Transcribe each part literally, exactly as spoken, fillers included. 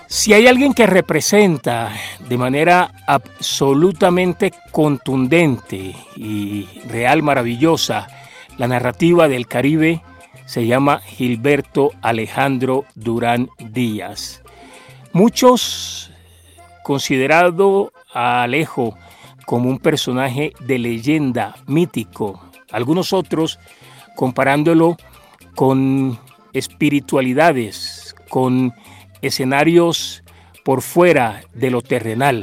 Si hay alguien que representa de manera absolutamente contundente y real, maravillosa, la narrativa del Caribe, se llama Gilberto Alejandro Durán Díaz. Muchos considerado a Alejo como un personaje de leyenda, mítico. Algunos otros comparándolo con espiritualidades, con escenarios por fuera de lo terrenal.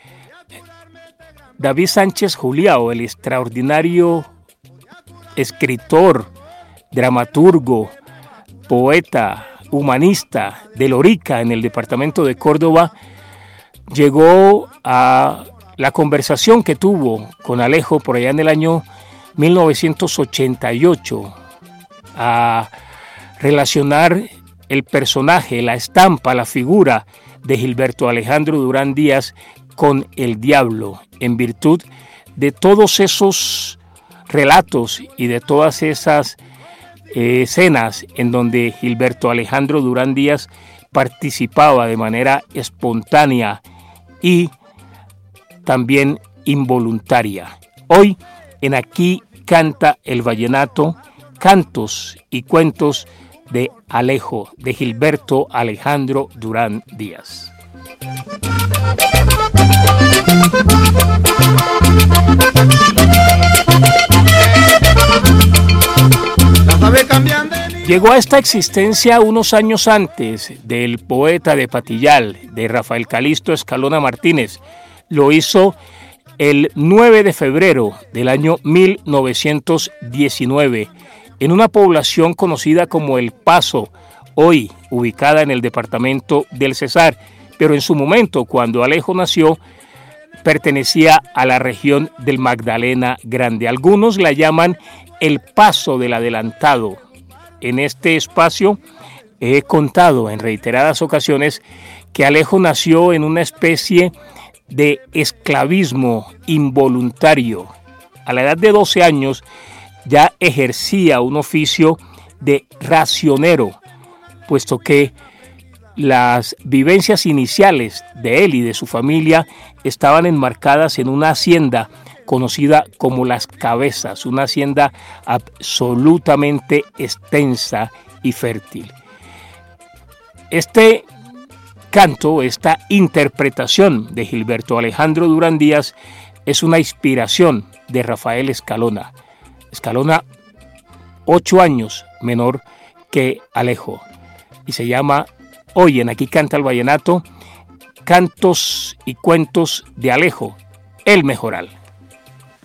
David Sánchez Juliao, el extraordinario escritor, dramaturgo, poeta, humanista de Lorica, en el departamento de Córdoba, llegó a la conversación que tuvo con Alejo por allá en el año mil novecientos ochenta y ocho, a relacionar el personaje, la estampa, la figura de Gilberto Alejandro Durán Díaz con el diablo, en virtud de todos esos relatos y de todas esas eh, escenas en donde Gilberto Alejandro Durán Díaz participaba de manera espontánea y también involuntaria. Hoy, en Aquí canta el vallenato, cantos y cuentos de Alejo, de Gilberto Alejandro Durán Díaz. Llegó a esta existencia unos años antes del poeta de Patillal, de Rafael Calixto Escalona Martínez. Lo hizo el nueve de febrero del año mil novecientos diecinueve, en una población conocida como El Paso, hoy ubicada en el departamento del Cesar, pero en su momento, cuando Alejo nació, pertenecía a la región del Magdalena Grande. Algunos la llaman El Paso del Adelantado. En este espacio he contado en reiteradas ocasiones que Alejo nació en una especie de esclavismo involuntario. A la edad de doce años ya ejercía un oficio de racionero, puesto que las vivencias iniciales de él y de su familia estaban enmarcadas en una hacienda conocida como Las Cabezas, una hacienda absolutamente extensa y fértil. Este canto, esta interpretación de Gilberto Alejandro Durán Díaz es una inspiración de Rafael Escalona. Escalona, ocho años menor que Alejo, y se llama hoy en Aquí canta el vallenato, cantos y cuentos de Alejo, el Mejoral.